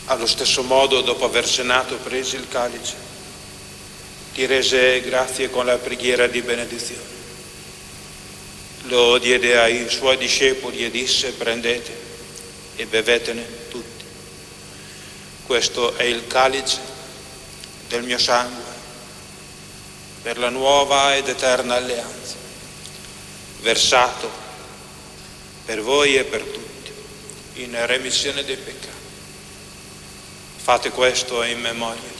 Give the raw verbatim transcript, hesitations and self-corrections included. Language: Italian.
Allo stesso modo, dopo aver cenato, prese il calice, ti rese grazie con la preghiera di benedizione. Lo diede ai suoi discepoli e disse: prendete e bevetene tutti. Questo è il calice del mio sangue per la nuova ed eterna alleanza, versato per voi e per tutti in remissione dei peccati. Fate questo in memoria